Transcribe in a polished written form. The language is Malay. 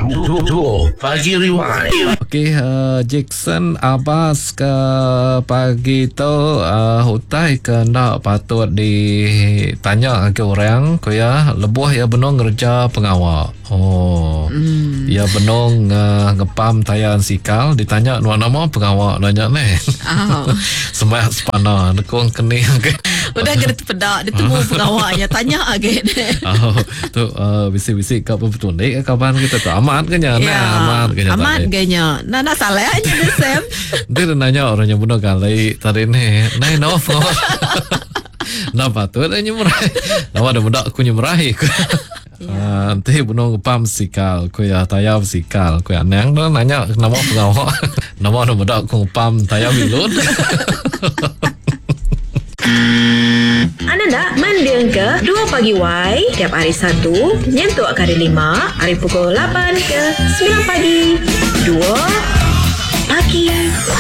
Pagi Rewind. Okey, Jackson Abbas ke pagi tu hutai ke nak patut ditanya ke orang ko ya lebuh ya benong kerja pengawal. Ya benong ngepam tayan sikal ditanya nama pengawal nanya ni. Semua sepana nekong kene ke. Udah kena pedak dia temu pengawalnya tanya agak. Tu bisik-bisik ke betul ni kapan kita tu amat ke nya amat ganya. Nana salah aja deh Sam. Dia nanya orang yang bunuh kali tadi ni. Nai no. Napa tu ada nyemrai. Nama ada budak aku nyemrai. Nanti bunuh pam sikal ku ya tayab sikal ku ya nang tu nanya nama pengawal. Nama ada budak aku pam tayab bilut. Anda nak mendengar ke 2 Pagi Y tiap hari Sabtu nyentuh kali 5 hari pukul 8 ke 9 pagi 2 Pagi